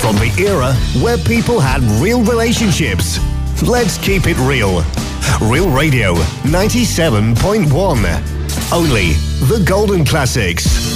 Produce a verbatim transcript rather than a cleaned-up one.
from the era where people had real relationships. Let's keep it real. Real Radio ninety-seven point one. Only the golden classics.